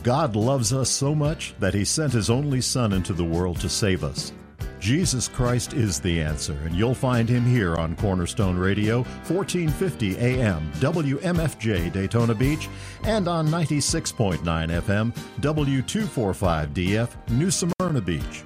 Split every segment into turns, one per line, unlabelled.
God loves us so much that He sent His only Son into the world to save us. Jesus Christ is the answer, and you'll find Him here on Cornerstone Radio, 1450 AM, WMFJ Daytona Beach, and on 96.9 FM, W245DF, New Smyrna Beach.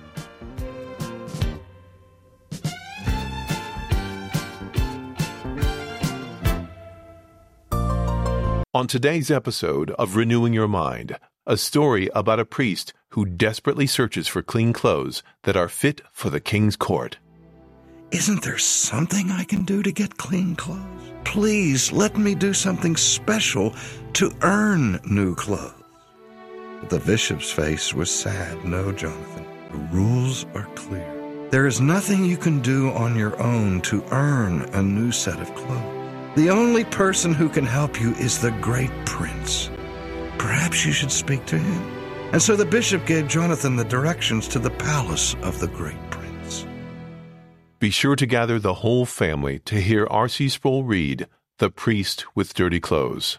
On today's episode of Renewing Your Mind, a story about a priest who desperately searches for clean clothes that are fit for the king's court.
Isn't there something I can do to get clean clothes? Please let me do something special to earn new clothes. But the bishop's face was sad. No, Jonathan, the rules are clear. There is nothing you can do on your own to earn a new set of clothes. The only person who can help you is the great prince. Perhaps you should speak to him. And so the bishop gave Jonathan the directions to the palace of the great prince.
Be sure to gather the whole family to hear R.C. Sproul read The Priest with Dirty Clothes.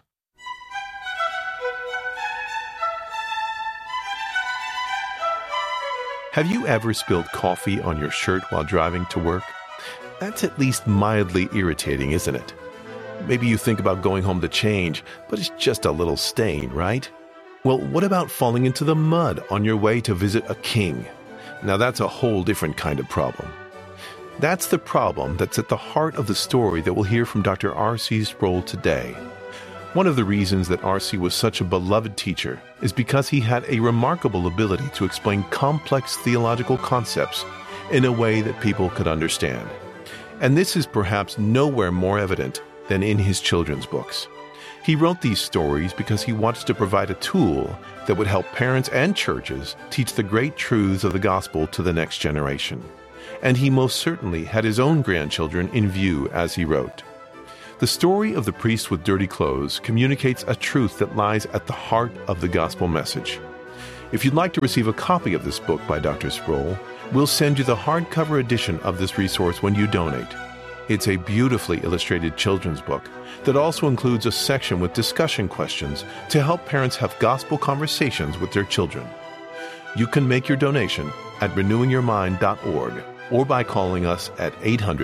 Have you ever spilled coffee on your shirt while driving to work? That's at least mildly irritating, isn't it? Maybe you think about going home to change, but it's just a little stain, right? Well, what about falling into the mud on your way to visit a king? Now that's a whole different kind of problem. That's the problem that's at the heart of the story that we'll hear from Dr. R.C. Sproul today. One of the reasons that R.C. was such a beloved teacher is because he had a remarkable ability to explain complex theological concepts in a way that people could understand. And this is perhaps nowhere more evident than in his children's books. He wrote these stories because he wanted to provide a tool that would help parents and churches teach the great truths of the gospel to the next generation. And he most certainly had his own grandchildren in view as he wrote. The story of the priest with dirty clothes communicates a truth that lies at the heart of the gospel message. If you'd like to receive a copy of this book by Dr. Sproul, we'll send you the hardcover edition of this resource when you donate. It's a beautifully illustrated children's book that also includes a section with discussion questions to help parents have gospel conversations with their children. You can make your donation at renewingyourmind.org or by calling us at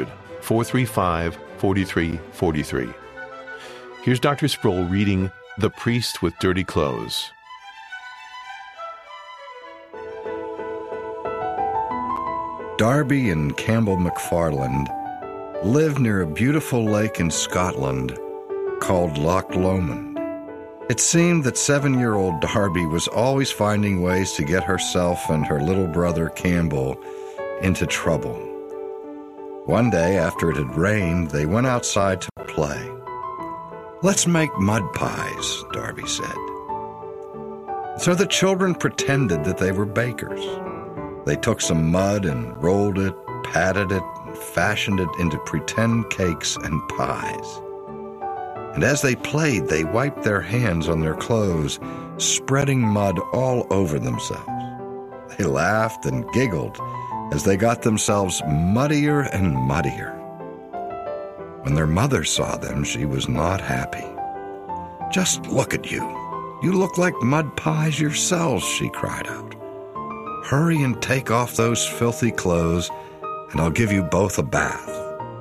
800-435-4343. Here's Dr. Sproul reading The Priest with Dirty Clothes.
Darby and Campbell McFarland lived near a beautiful lake in Scotland called Loch Lomond. It seemed that 7-year-old Darby was always finding ways to get herself and her little brother Campbell into trouble. One day, after it had rained, they went outside to play. "Let's make mud pies," Darby said. So the children pretended that they were bakers. They took some mud and rolled it, patted it, fashioned it into pretend cakes and pies. And as they played, they wiped their hands on their clothes, spreading mud all over themselves. They laughed and giggled as they got themselves muddier and muddier. When their mother saw them, she was not happy. "Just look at you. You look like mud pies yourselves," she cried out. "Hurry and take off those filthy clothes, and I'll give you both a bath."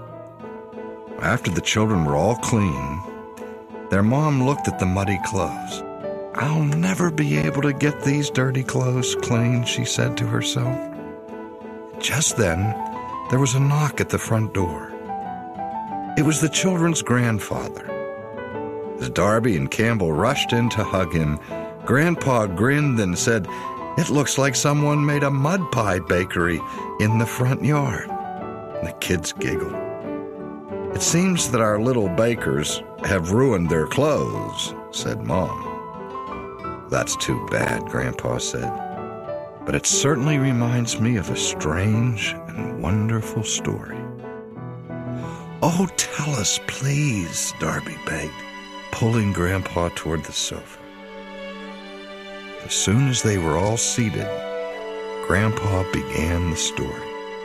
After the children were all clean, their mom looked at the muddy clothes. "I'll never be able to get these dirty clothes clean," she said to herself. Just then, there was a knock at the front door. It was the children's grandfather. As Darby and Campbell rushed in to hug him, Grandpa grinned and said, "It looks like someone made a mud pie bakery in the front yard." The kids giggled. "It seems that our little bakers have ruined their clothes," said Mom. "That's too bad," Grandpa said. "But it certainly reminds me of a strange and wonderful story." "Oh, tell us, please," Darby begged, pulling Grandpa toward the sofa. As soon as they were all seated, Grandpa began the story.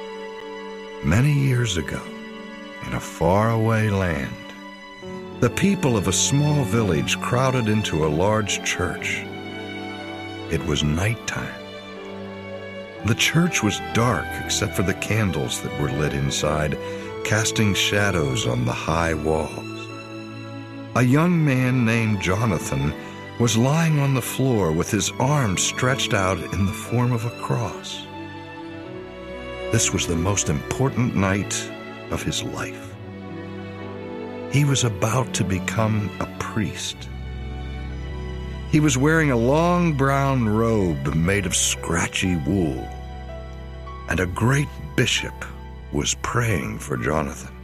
Many years ago, in a faraway land, the people of a small village crowded into a large church. It was nighttime. The church was dark except for the candles that were lit inside, casting shadows on the high walls. A young man named Jonathan was lying on the floor with his arms stretched out in the form of a cross. This was the most important night of his life. He was about to become a priest. He was wearing a long brown robe made of scratchy wool, and a great bishop was praying for Jonathan.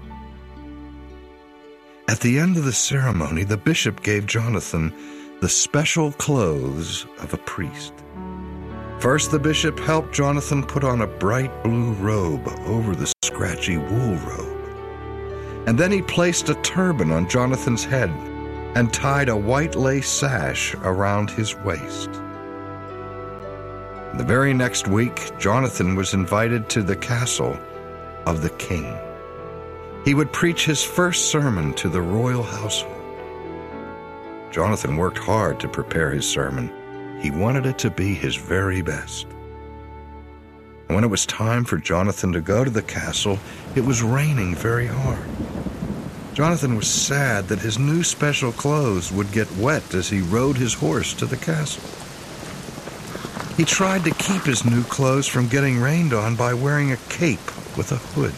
At the end of the ceremony, the bishop gave Jonathan the special clothes of a priest. First, the bishop helped Jonathan put on a bright blue robe over the scratchy wool robe. And then he placed a turban on Jonathan's head and tied a white lace sash around his waist. The very next week, Jonathan was invited to the castle of the king. He would preach his first sermon to the royal household. Jonathan worked hard to prepare his sermon. He wanted it to be his very best. And when it was time for Jonathan to go to the castle, it was raining very hard. Jonathan was sad that his new special clothes would get wet as he rode his horse to the castle. He tried to keep his new clothes from getting rained on by wearing a cape with a hood.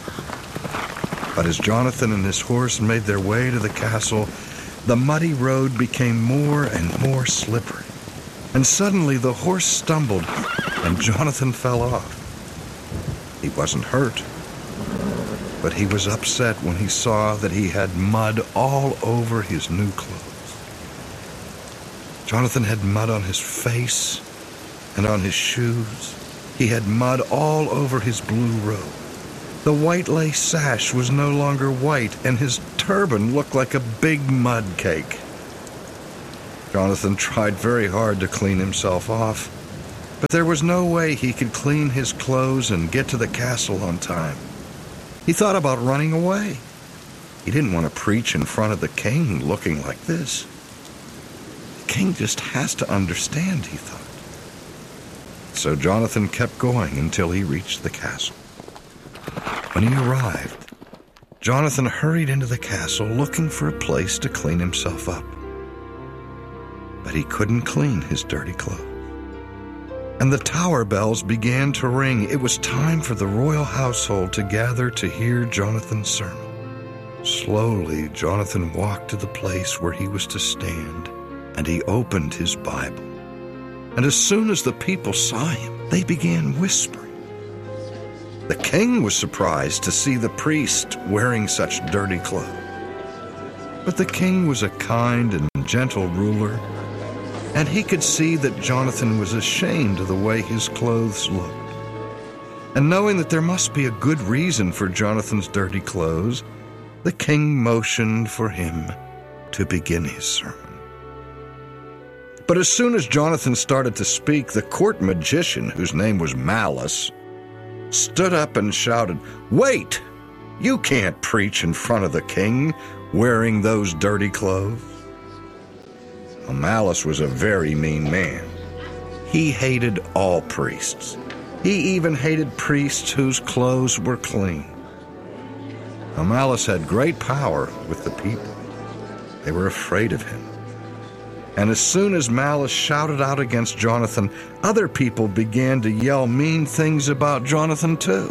But as Jonathan and his horse made their way to the castle, the muddy road became more and more slippery. And suddenly the horse stumbled and Jonathan fell off. He wasn't hurt, but he was upset when he saw that he had mud all over his new clothes. Jonathan had mud on his face and on his shoes. He had mud all over his blue robe. The white lace sash was no longer white, and his turban looked like a big mud cake. Jonathan tried very hard to clean himself off, but there was no way he could clean his clothes and get to the castle on time. He thought about running away. He didn't want to preach in front of the king looking like this. The king just has to understand, he thought. So Jonathan kept going until he reached the castle. When he arrived, Jonathan hurried into the castle looking for a place to clean himself up. But he couldn't clean his dirty clothes. And the tower bells began to ring. It was time for the royal household to gather to hear Jonathan's sermon. Slowly, Jonathan walked to the place where he was to stand, and he opened his Bible. And as soon as the people saw him, they began whispering. The king was surprised to see the priest wearing such dirty clothes. But the king was a kind and gentle ruler, and he could see that Jonathan was ashamed of the way his clothes looked. And knowing that there must be a good reason for Jonathan's dirty clothes, the king motioned for him to begin his sermon. But as soon as Jonathan started to speak, the court magician, whose name was Malice, stood up and shouted, "Wait! You can't preach in front of the king wearing those dirty clothes." Well, Malice was a very mean man. He hated all priests. He even hated priests whose clothes were clean. Now, Malice had great power with the people. They were afraid of him. And as soon as Malice shouted out against Jonathan, other people began to yell mean things about Jonathan too.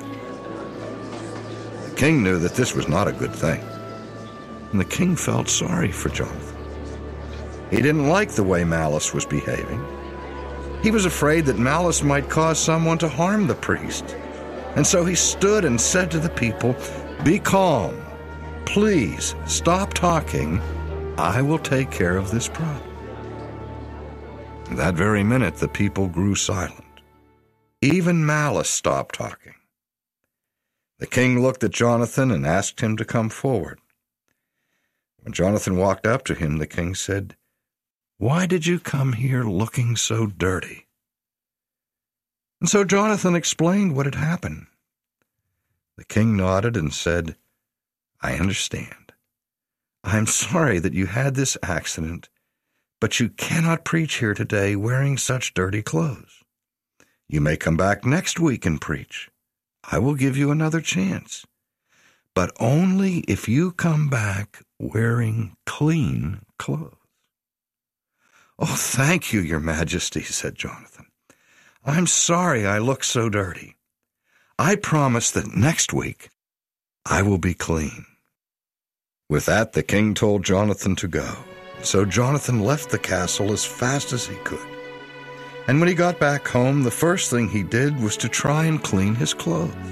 The king knew that this was not a good thing, and the king felt sorry for Jonathan. He didn't like the way Malice was behaving. He was afraid that Malice might cause someone to harm the priest. And so he stood and said to the people, "Be calm. Please stop talking. I will take care of this problem." That very minute, the people grew silent. Even Malice stopped talking. The king looked at Jonathan and asked him to come forward. When Jonathan walked up to him, the king said, "Why did you come here looking so dirty?" And so Jonathan explained what had happened. The king nodded and said, "I understand. I am sorry that you had this accident, but you cannot preach here today wearing such dirty clothes. You may come back next week and preach. I will give you another chance, but only if you come back wearing clean clothes." "Oh, thank you, Your Majesty," said Jonathan. "I'm sorry I look so dirty. I promise that next week I will be clean." With that, the king told Jonathan to go. So Jonathan left the castle as fast as he could. And when he got back home, the first thing he did was to try and clean his clothes.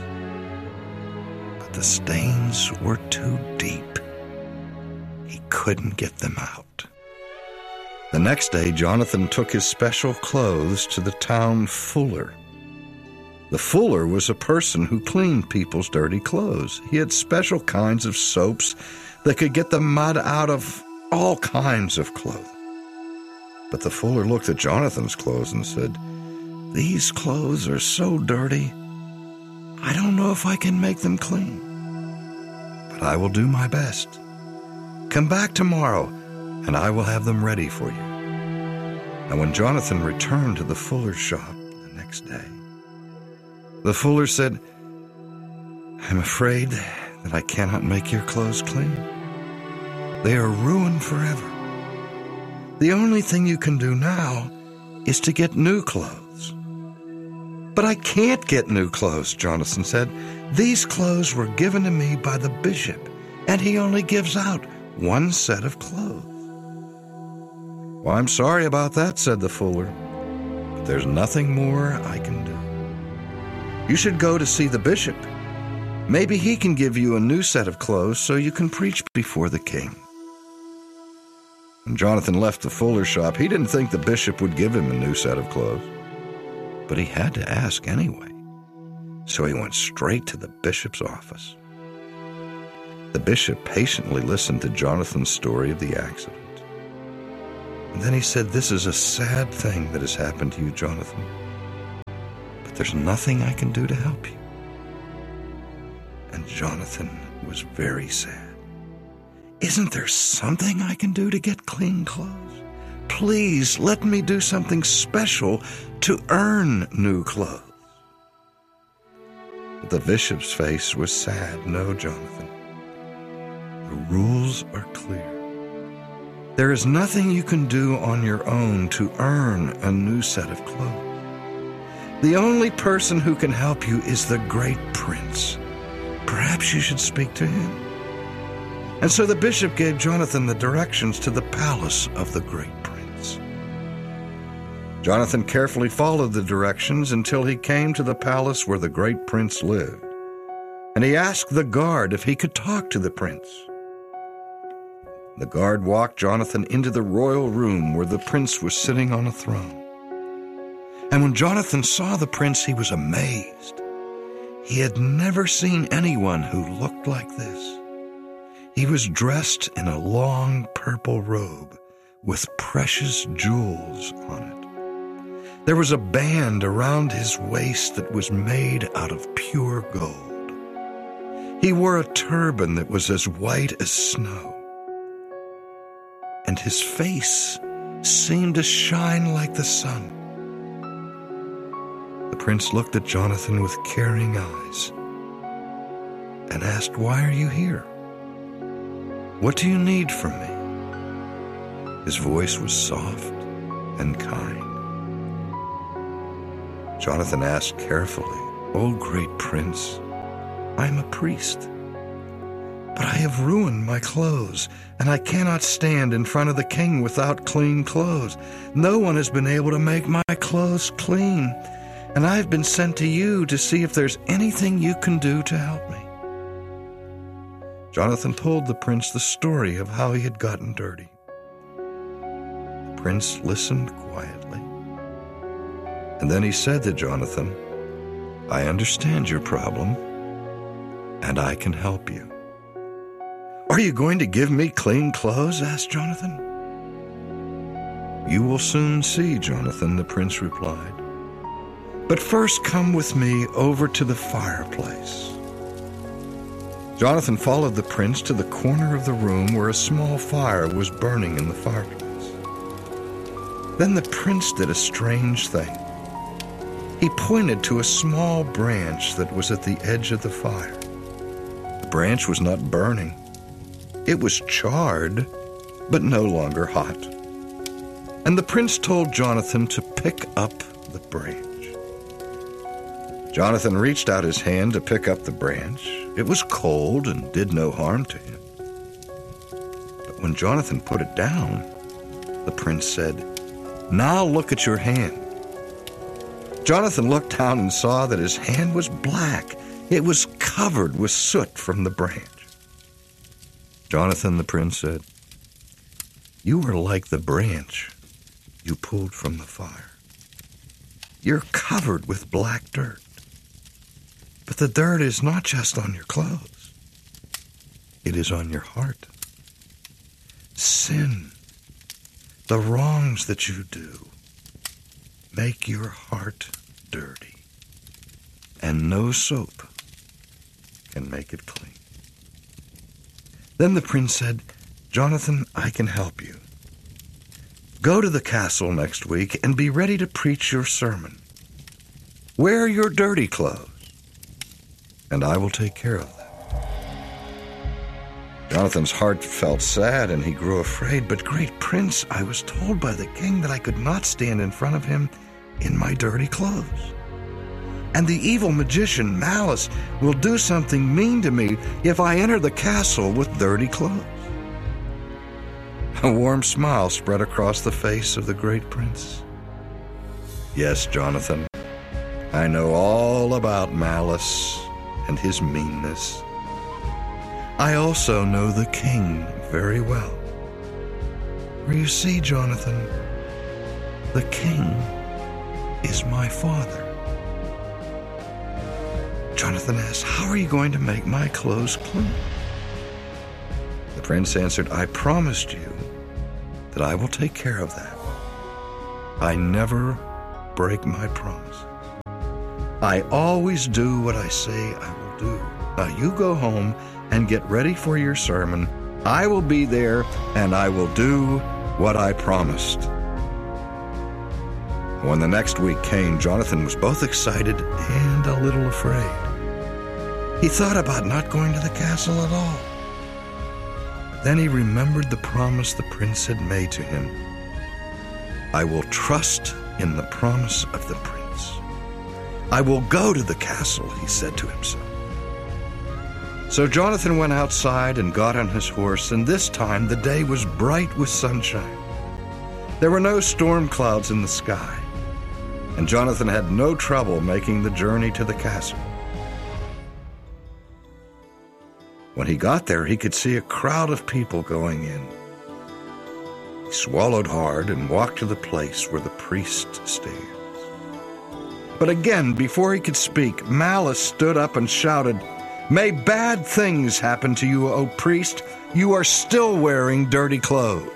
But the stains were too deep. He couldn't get them out. The next day, Jonathan took his special clothes to the town fuller. The fuller was a person who cleaned people's dirty clothes. He had special kinds of soaps that could get the mud out of all kinds of clothing. But the fuller looked at Jonathan's clothes and said, "These clothes are so dirty, I don't know if I can make them clean. But I will do my best. Come back tomorrow, and I will have them ready for you." And when Jonathan returned to the fuller's shop the next day, the fuller said, "I'm afraid that I cannot make your clothes clean. They are ruined forever. The only thing you can do now is to get new clothes." "But I can't get new clothes," Jonathan said. "These clothes were given to me by the bishop, and he only gives out one set of clothes." "Well, I'm sorry about that," said the fuller, "but there's nothing more I can do. You should go to see the bishop. Maybe he can give you a new set of clothes so you can preach before the king." When Jonathan left the fuller's shop, he didn't think the bishop would give him a new set of clothes. But he had to ask anyway. So he went straight to the bishop's office. The bishop patiently listened to Jonathan's story of the accident. And then he said, "This is a sad thing that has happened to you, Jonathan. But there's nothing I can do to help you." And Jonathan was very sad. "Isn't there something I can do to get clean clothes? Please let me do something special to earn new clothes." But the bishop's face was sad. "No, Jonathan. The rules are clear. There is nothing you can do on your own to earn a new set of clothes. The only person who can help you is the great prince. Perhaps you should speak to him." And so the bishop gave Jonathan the directions to the palace of the great prince. Jonathan carefully followed the directions until he came to the palace where the great prince lived. And he asked the guard if he could talk to the prince. The guard walked Jonathan into the royal room where the prince was sitting on a throne. And when Jonathan saw the prince, he was amazed. He had never seen anyone who looked like this. He was dressed in a long purple robe with precious jewels on it. There was a band around his waist that was made out of pure gold. He wore a turban that was as white as snow. And his face seemed to shine like the sun. The prince looked at Jonathan with caring eyes and asked, "Why are you here? What do you need from me?" His voice was soft and kind. Jonathan asked carefully, "O great prince, I am a priest, but I have ruined my clothes, and I cannot stand in front of the king without clean clothes. No one has been able to make my clothes clean, and I have been sent to you to see if there's anything you can do to help me." Jonathan told the prince the story of how he had gotten dirty. The prince listened quietly, and then he said to Jonathan, "I understand your problem, and I can help you." "Are you going to give me clean clothes?" asked Jonathan. "You will soon see, Jonathan," the prince replied. "But first come with me over to the fireplace." Jonathan followed the prince to the corner of the room where a small fire was burning in the fireplace. Then the prince did a strange thing. He pointed to a small branch that was at the edge of the fire. The branch was not burning. It was charred, but no longer hot. And the prince told Jonathan to pick up the branch. Jonathan reached out his hand to pick up the branch. It was cold and did no harm to him. But when Jonathan put it down, the prince said, "Now look at your hand." Jonathan looked down and saw that his hand was black. It was covered with soot from the branch. "Jonathan," the prince said, "you are like the branch you pulled from the fire. You're covered with black dirt. But the dirt is not just on your clothes. It is on your heart. Sin, the wrongs that you do, make your heart dirty, and no soap can make it clean." Then the prince said, "Jonathan, I can help you. Go to the castle next week and be ready to preach your sermon. Wear your dirty clothes, and I will take care of them." Jonathan's heart felt sad and he grew afraid. "But great prince, I was told by the king that I could not stand in front of him in my dirty clothes. And the evil magician Malice will do something mean to me if I enter the castle with dirty clothes." A warm smile spread across the face of the great prince. "Yes, Jonathan, I know all about Malice and his meanness. I also know the king very well. For you see, Jonathan, the king is my father." Jonathan asked, "How are you going to make my clothes clean?" The prince answered, "I promised you that I will take care of that. I never break my promise. I always do what I say I will do. Now you go home and get ready for your sermon. I will be there, and I will do what I promised." When the next week came, Jonathan was both excited and a little afraid. He thought about not going to the castle at all. But then he remembered the promise the prince had made to him. "I will trust in the promise of the prince. I will go to the castle," he said to himself. So Jonathan went outside and got on his horse, and this time the day was bright with sunshine. There were no storm clouds in the sky, and Jonathan had no trouble making the journey to the castle. When he got there, he could see a crowd of people going in. He swallowed hard and walked to the place where the priest stands. But again, before he could speak, Malice stood up and shouted, "May bad things happen to you, O priest! You are still wearing dirty clothes."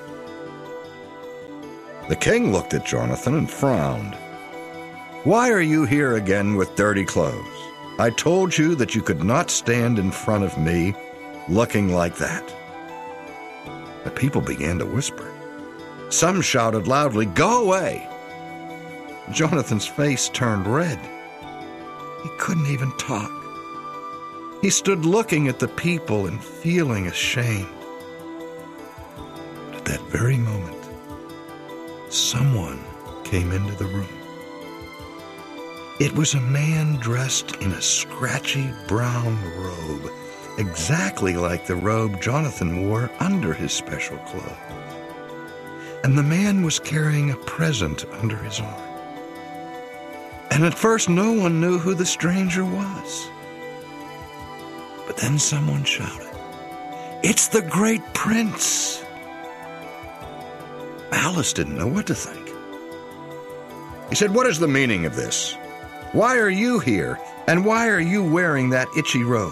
The king looked at Jonathan and frowned. "Why are you here again with dirty clothes? I told you that you could not stand in front of me looking like that." The people began to whisper. Some shouted loudly, "Go away!" Jonathan's face turned red. He couldn't even talk. He stood looking at the people and feeling ashamed. But at that very moment, someone came into the room. It was a man dressed in a scratchy brown robe, exactly like the robe Jonathan wore under his special clothes. And the man was carrying a present under his arm. And at first no one knew who the stranger was. But then someone shouted, "It's the great prince!" Malice didn't know what to think. He said, "What is the meaning of this? Why are you here? And why are you wearing that itchy robe?"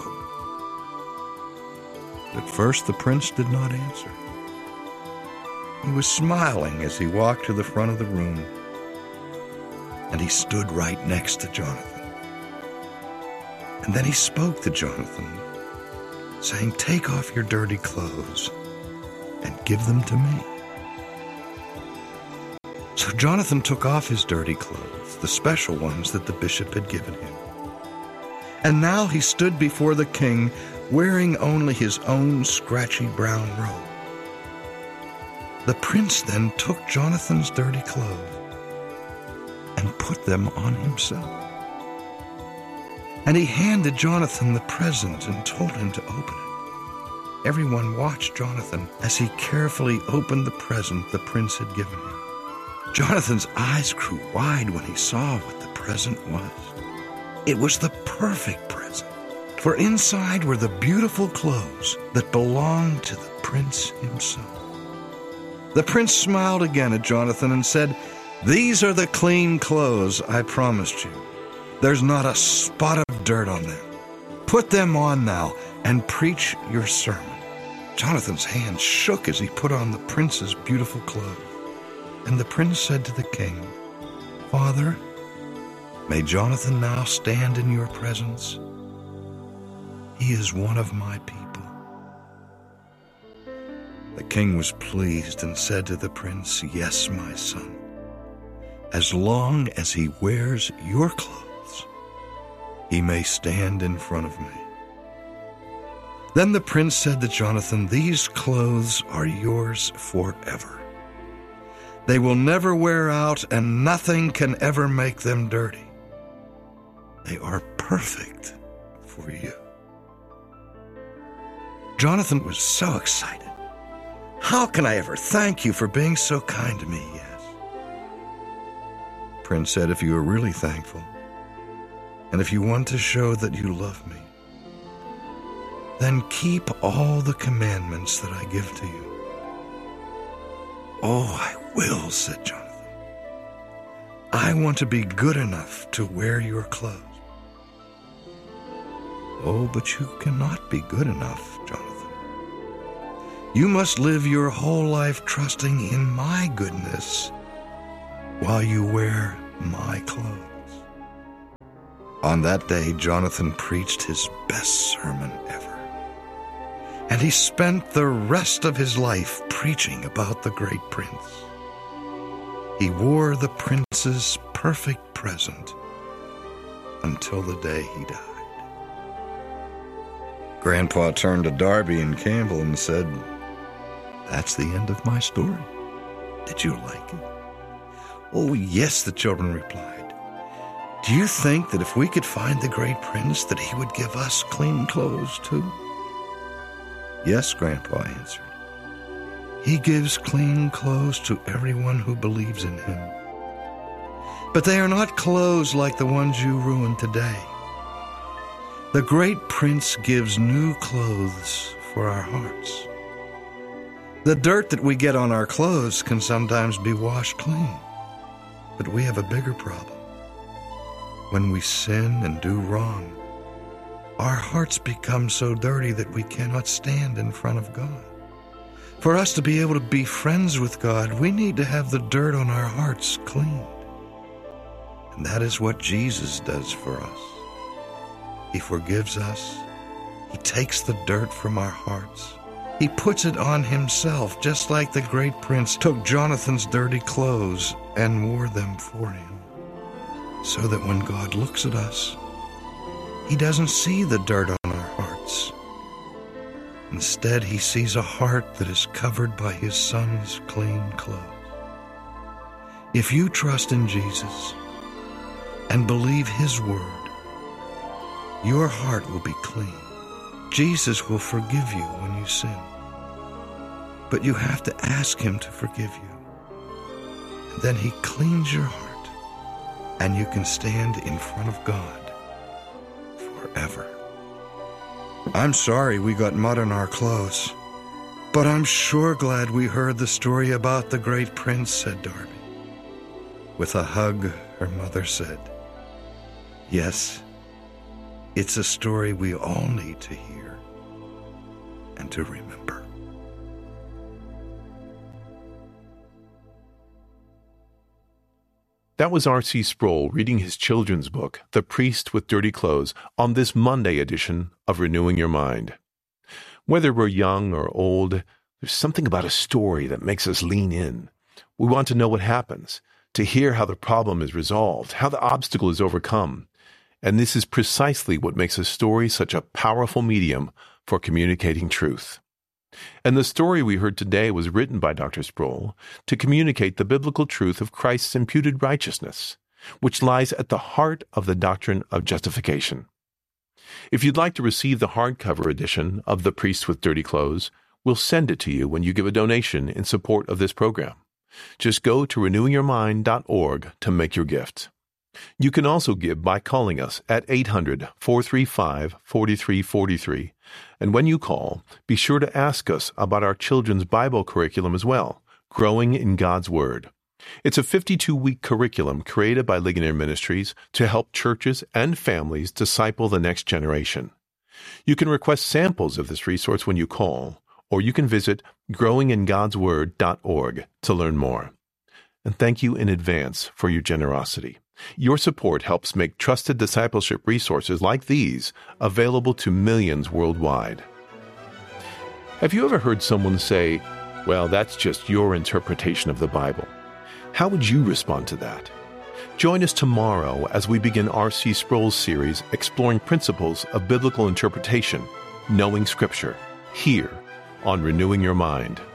At first the prince did not answer. He was smiling as he walked to the front of the room, and he stood right next to Jonathan. And then he spoke to Jonathan, saying, "Take off your dirty clothes and give them to me." So Jonathan took off his dirty clothes, the special ones that the bishop had given him. And now he stood before the king, wearing only his own scratchy brown robe. The prince then took Jonathan's dirty clothes and put them on himself. And he handed Jonathan the present and told him to open it. Everyone watched Jonathan as he carefully opened the present the prince had given him. Jonathan's eyes grew wide when he saw what the present was. It was the perfect present, for inside were the beautiful clothes that belonged to the prince himself. The prince smiled again at Jonathan and said, "These are the clean clothes I promised you. There's not a spot of dirt on them. Put them on now and preach your sermon." Jonathan's hand shook as he put on the prince's beautiful clothes. And the prince said to the king, "Father, may Jonathan now stand in your presence? He is one of my people." The king was pleased and said to the prince, "Yes, my son. As long as he wears your clothes, he may stand in front of me." Then the prince said to Jonathan, "These clothes are yours forever. They will never wear out, and nothing can ever make them dirty. They are perfect for you." Jonathan was so excited. "How can I ever thank you for being so kind to me?" he asked. The prince said, "If you are really thankful, and if you want to show that you love me, then keep all the commandments that I give to you." "Oh, I will," said Jonathan. "I want to be good enough to wear your clothes." "Oh, but you cannot be good enough, Jonathan. You must live your whole life trusting in my goodness while you wear my clothes." On that day, Jonathan preached his best sermon ever. And he spent the rest of his life preaching about the great prince. He wore the prince's perfect present until the day he died. Grandpa turned to Darby and Campbell and said, "That's the end of my story. Did you like it?" "Oh, yes," the children replied. "Do you think that if we could find the great prince, that he would give us clean clothes too?" "Yes," Grandpa answered. "He gives clean clothes to everyone who believes in him. But they are not clothes like the ones you ruin today. The great prince gives new clothes for our hearts. The dirt that we get on our clothes can sometimes be washed clean. But we have a bigger problem. When we sin and do wrong, our hearts become so dirty that we cannot stand in front of God. For us to be able to be friends with God, we need to have the dirt on our hearts cleaned. And that is what Jesus does for us. He forgives us. He takes the dirt from our hearts. He puts it on himself, just like the great prince took Jonathan's dirty clothes and wore them for him. So that when God looks at us, he doesn't see the dirt on our hearts. Instead, he sees a heart that is covered by his son's clean clothes. If you trust in Jesus and believe his word, your heart will be clean. Jesus will forgive you when you sin. But you have to ask him to forgive you. And then he cleans your heart, and you can stand in front of God forever. "I'm sorry we got mud on our clothes, but I'm sure glad we heard the story about the great prince," said Darby. With a hug, her mother said, "Yes, it's a story we all need to hear and to remember."
That was R.C. Sproul reading his children's book, The Priest with Dirty Clothes, on this Monday edition of Renewing Your Mind. Whether we're young or old, there's something about a story that makes us lean in. We want to know what happens, to hear how the problem is resolved, how the obstacle is overcome. And this is precisely what makes a story such a powerful medium for communicating truth. And the story we heard today was written by Dr. Sproul to communicate the biblical truth of Christ's imputed righteousness, which lies at the heart of the doctrine of justification. If you'd like to receive the hardcover edition of The Priest with Dirty Clothes, we'll send it to you when you give a donation in support of this program. Just go to renewingyourmind.org to make your gift. You can also give by calling us at 800-435-4343. And when you call, be sure to ask us about our children's Bible curriculum as well, Growing in God's Word. It's a 52-week curriculum created by Ligonier Ministries to help churches and families disciple the next generation. You can request samples of this resource when you call, or you can visit growingingodsword.org to learn more. And thank you in advance for your generosity. Your support helps make trusted discipleship resources like these available to millions worldwide. Have you ever heard someone say, "Well, that's just your interpretation of the Bible"? How would you respond to that? Join us tomorrow as we begin R.C. Sproul's series exploring principles of biblical interpretation, knowing Scripture, here on Renewing Your Mind.